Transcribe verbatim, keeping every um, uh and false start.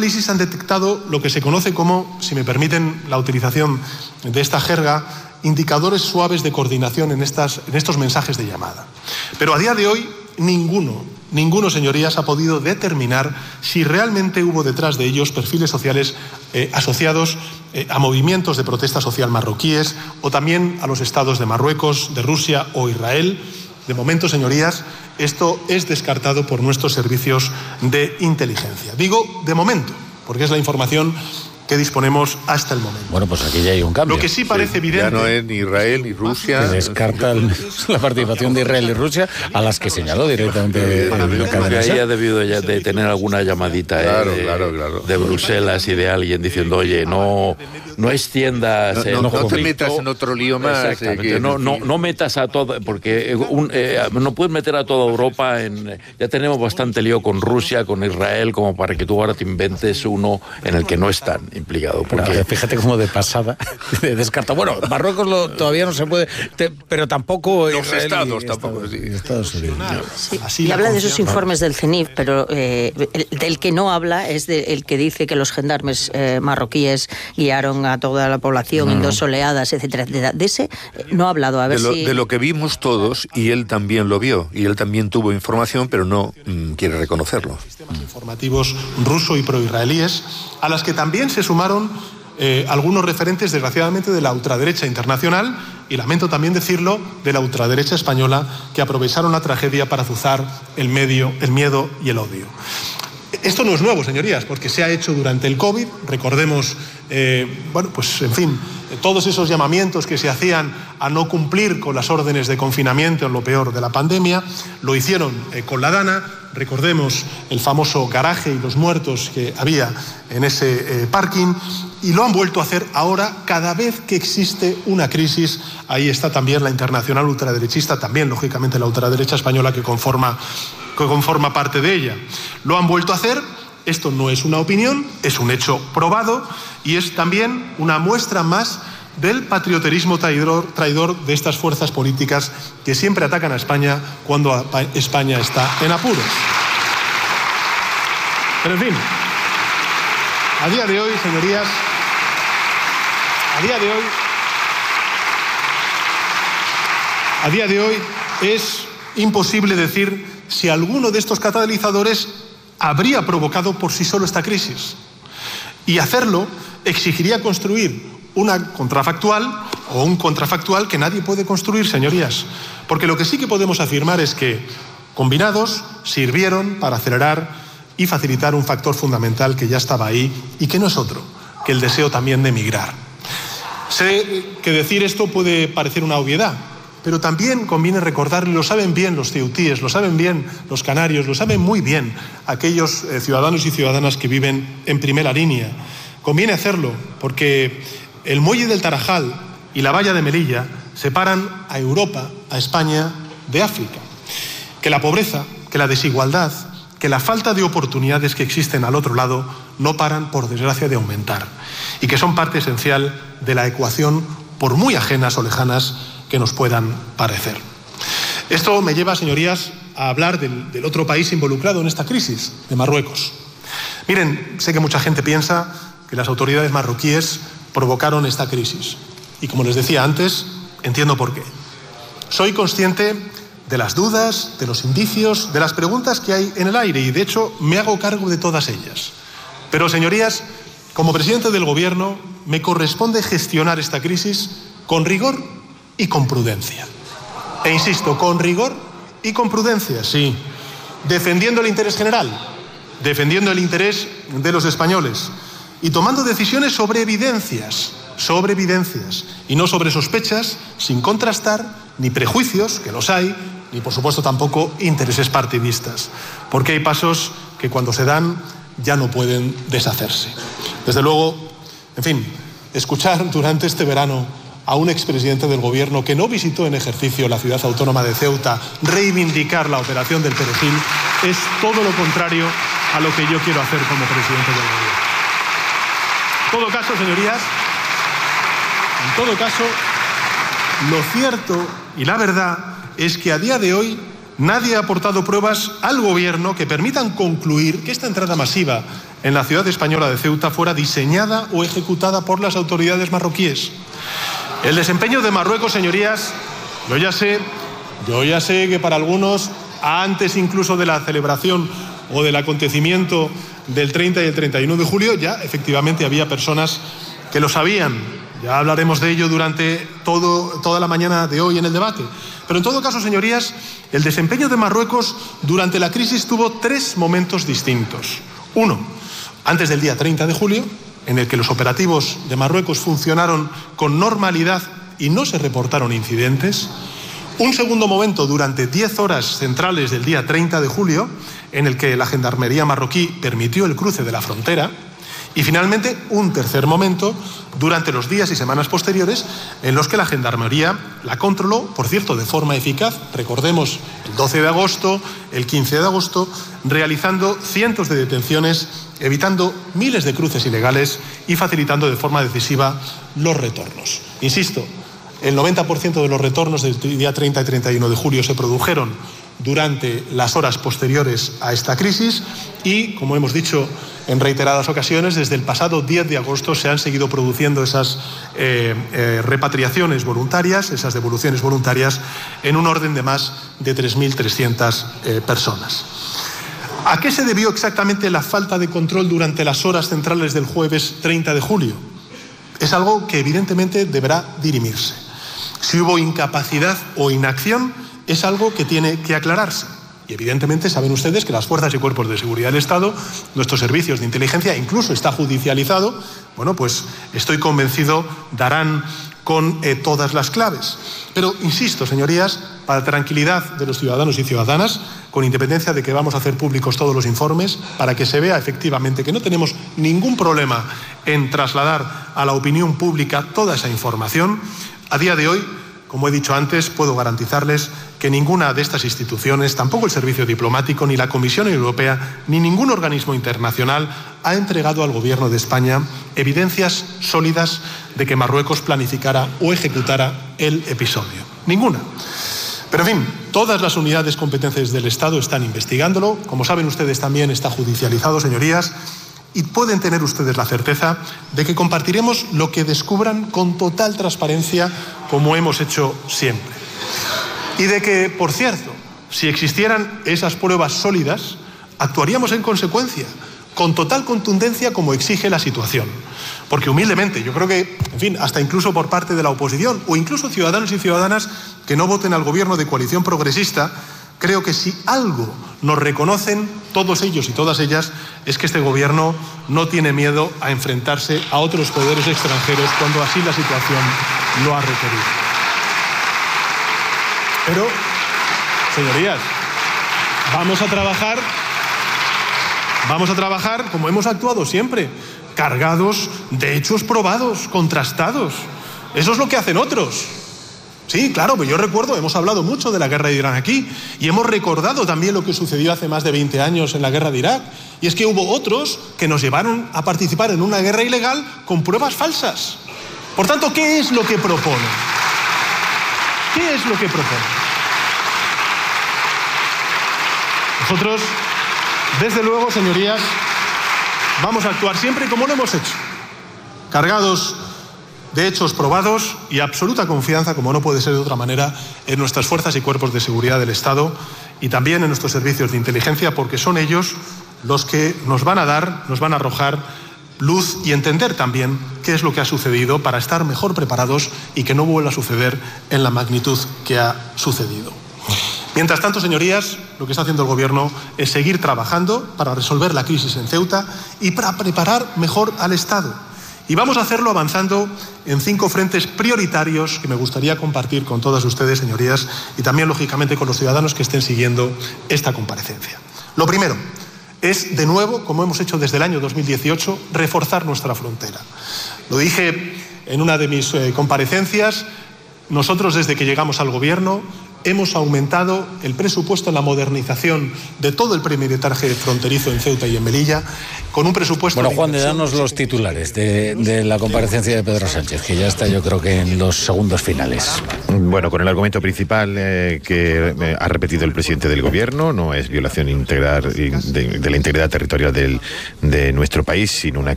análisis han detectado lo que se conoce como, si me permiten la utilización de esta jerga, indicadores suaves de coordinación en, estas, en estos mensajes de llamada. Pero a día de hoy, ninguno, ninguno, señorías, ha podido determinar si realmente hubo detrás de ellos perfiles sociales eh, asociados eh, a movimientos de protesta social marroquíes o también a los estados de Marruecos, de Rusia o Israel. De momento, señorías, esto es descartado por nuestros servicios de inteligencia. Digo de momento, porque es la información que disponemos hasta el momento. Bueno, pues aquí ya hay un cambio. Lo que sí parece sí, evidente... Ya no es ni Israel ni Rusia... Se descarta el, la participación de Israel y Rusia, a las que señaló directamente el Porque ahí ha debido ya de tener alguna llamadita claro, eh, de, claro, claro. de Bruselas y de alguien diciendo, oye, no, no extiendas... No, no, no, no te metas en otro lío más. Exactamente, eh, que, no, no, no metas a todo... Porque un, eh, no puedes meter a toda Europa en... Ya tenemos bastante lío con Rusia, con Israel, como para que tú ahora te inventes uno en el que no están implicados. Porque... Fíjate cómo de pasada de descarta. Bueno, Marruecos lo, todavía no se puede, te, pero tampoco los Israel estados y tampoco. Estados, y Estados Unidos. Sí, y habla de esos informes del CENIF, pero eh, el, del que no habla es de, el que dice que los gendarmes eh, marroquíes guiaron a toda la población mm. en dos oleadas, etcétera, etcétera. De ese eh, no ha hablado. A ver de lo, si... de lo que vimos todos, y él también lo vio, y él también tuvo información, pero no mm, quiere reconocerlo. Sistemas informativos ruso y proisraelíes, a las que también se sumaron Eh, algunos referentes, desgraciadamente, de la ultraderecha internacional y, lamento también decirlo, de la ultraderecha española, que aprovecharon la tragedia para azuzar el, medio, el miedo y el odio. Esto no es nuevo, señorías, porque se ha hecho durante el COVID. Recordemos, eh, bueno, pues, en fin, todos esos llamamientos que se hacían a no cumplir con las órdenes de confinamiento en lo peor de la pandemia. Lo hicieron eh, con la Dana. Recordemos el famoso garaje y los muertos que había en ese eh, parking, y lo han vuelto a hacer ahora cada vez que existe una crisis. Ahí está también la internacional ultraderechista, también lógicamente la ultraderecha española que conforma, que conforma parte de ella. Lo han vuelto a hacer. Esto no es una opinión, es un hecho probado y es también una muestra más del patrioterismo traidor, traidor de estas fuerzas políticas que siempre atacan a España cuando España está en apuros. Pero en fin, a día de hoy, señorías, a día de hoy, a día de hoy es imposible decir si alguno de estos catalizadores habría provocado por sí solo esta crisis. Y hacerlo exigiría construir una contrafactual o un contrafactual que nadie puede construir, señorías. Porque lo que sí que podemos afirmar es que, combinados, sirvieron para acelerar y facilitar un factor fundamental que ya estaba ahí y que no es otro que el deseo también de emigrar. Sé que decir esto puede parecer una obviedad, pero también conviene recordar, y lo saben bien los ceutíes, lo saben bien los canarios, lo saben muy bien aquellos eh, ciudadanos y ciudadanas que viven en primera línea. Conviene hacerlo porque el muelle del Tarajal y la valla de Melilla separan a Europa, a España, de África. Que la pobreza, que la desigualdad, que la falta de oportunidades que existen al otro lado no paran, por desgracia, de aumentar. Y que son parte esencial de la ecuación, por muy ajenas o lejanas que nos puedan parecer. Esto me lleva, señorías, a hablar del, del otro país involucrado en esta crisis, de Marruecos. Miren, sé que mucha gente piensa que las autoridades marroquíes provocaron esta crisis. Y como les decía antes, entiendo por qué. Soy consciente de las dudas, de los indicios, de las preguntas que hay en el aire y, de hecho, me hago cargo de todas ellas. Pero, señorías, como presidente del Gobierno, me corresponde gestionar esta crisis con rigor y con prudencia. E insisto, con rigor y con prudencia, sí. Defendiendo el interés general, defendiendo el interés de los españoles y tomando decisiones sobre evidencias, sobre evidencias y no sobre sospechas, sin contrastar ni prejuicios, que los hay, ni por supuesto tampoco intereses partidistas, porque hay pasos que cuando se dan ya no pueden deshacerse. Desde luego, en fin, escuchar durante este verano a un expresidente del Gobierno que no visitó en ejercicio la ciudad autónoma de Ceuta reivindicar la operación del Perejil es todo lo contrario a lo que yo quiero hacer como presidente del Gobierno. En todo caso, señorías, en todo caso, lo cierto y la verdad es que a día de hoy nadie ha aportado pruebas al Gobierno que permitan concluir que esta entrada masiva en la ciudad española de Ceuta fuera diseñada o ejecutada por las autoridades marroquíes. El desempeño de Marruecos, señorías, yo ya sé, yo ya sé que para algunos, antes incluso de la celebración o del acontecimiento del treinta y el treinta y uno de julio, ya efectivamente había personas que lo sabían. Ya hablaremos de ello durante todo, toda la mañana de hoy en el debate. Pero en todo caso, señorías, el desempeño de Marruecos durante la crisis tuvo tres momentos distintos. Uno, antes del día treinta de julio, en el que los operativos de Marruecos funcionaron con normalidad y no se reportaron incidentes. Un segundo momento durante diez horas centrales del día treinta de julio, en el que la Gendarmería marroquí permitió el cruce de la frontera. Y finalmente, un tercer momento durante los días y semanas posteriores en los que la Gendarmería la controló, por cierto, de forma eficaz. Recordemos el doce de agosto, el quince de agosto, realizando cientos de detenciones, evitando miles de cruces ilegales y facilitando de forma decisiva los retornos. Insisto, el noventa por ciento de los retornos del día treinta y treinta y uno de julio se produjeron durante las horas posteriores a esta crisis y, como hemos dicho en reiteradas ocasiones, desde el pasado diez de agosto se han seguido produciendo esas eh, eh, repatriaciones voluntarias, esas devoluciones voluntarias, en un orden de más de tres mil trescientas eh, personas. ¿A qué se debió exactamente la falta de control durante las horas centrales del jueves treinta de julio? Es algo que evidentemente deberá dirimirse. Si hubo incapacidad o inacción, es algo que tiene que aclararse. Y evidentemente saben ustedes que las fuerzas y cuerpos de seguridad del Estado, nuestros servicios de inteligencia, incluso está judicializado, bueno, pues estoy convencido darán con eh, todas las claves. Pero insisto, señorías, para tranquilidad de los ciudadanos y ciudadanas, con independencia de que vamos a hacer públicos todos los informes, para que se vea efectivamente que no tenemos ningún problema en trasladar a la opinión pública toda esa información, a día de hoy, como he dicho antes, puedo garantizarles que ninguna de estas instituciones, tampoco el Servicio Diplomático, ni la Comisión Europea, ni ningún organismo internacional ha entregado al Gobierno de España evidencias sólidas de que Marruecos planificara o ejecutara el episodio. Ninguna. Pero en fin, todas las unidades competentes del Estado están investigándolo. Como saben ustedes, también está judicializado, señorías. Y pueden tener ustedes la certeza de que compartiremos lo que descubran con total transparencia, como hemos hecho siempre. Y de que, por cierto, si existieran esas pruebas sólidas, actuaríamos en consecuencia, con total contundencia como exige la situación. Porque humildemente, yo creo que, en fin, hasta incluso por parte de la oposición, o incluso ciudadanos y ciudadanas que no voten al gobierno de coalición progresista, creo que si algo nos reconocen todos ellos y todas ellas es que este gobierno no tiene miedo a enfrentarse a otros poderes extranjeros cuando así la situación lo ha requerido. Pero, señorías, vamos a trabajar, vamos a trabajar como hemos actuado siempre, cargados de hechos probados, contrastados. Eso es lo que hacen otros. Sí, claro, pues yo recuerdo, hemos hablado mucho de la guerra de Irán aquí y hemos recordado también lo que sucedió hace más de veinte años en la guerra de Irak. Y es que hubo otros que nos llevaron a participar en una guerra ilegal con pruebas falsas. Por tanto, ¿qué es lo que proponen? ¿Qué es lo que proponen? Nosotros, desde luego, señorías, vamos a actuar siempre como lo hemos hecho, cargados de hechos probados y absoluta confianza, como no puede ser de otra manera, en nuestras fuerzas y cuerpos de seguridad del Estado y también en nuestros servicios de inteligencia, porque son ellos los que nos van a dar, nos van a arrojar luz y entender también qué es lo que ha sucedido para estar mejor preparados y que no vuelva a suceder en la magnitud que ha sucedido. Mientras tanto, señorías, lo que está haciendo el Gobierno es seguir trabajando para resolver la crisis en Ceuta y para preparar mejor al Estado. Y vamos a hacerlo avanzando en cinco frentes prioritarios que me gustaría compartir con todas ustedes, señorías, y también, lógicamente, con los ciudadanos que estén siguiendo esta comparecencia. Lo primero es, de nuevo, como hemos hecho desde el año dos mil dieciocho, reforzar nuestra frontera. Lo dije en una de mis eh, comparecencias, nosotros desde que llegamos al Gobierno hemos aumentado el presupuesto en la modernización de todo el peritaje fronterizo en Ceuta y en Melilla, con un presupuesto... Bueno, Juan, de danos los titulares de, de la comparecencia de Pedro Sánchez, que ya está, yo creo que en los segundos finales. Bueno, con el argumento principal eh, que eh, ha repetido el presidente del gobierno, no es violación integral de, de la integridad territorial del, de nuestro país, sino una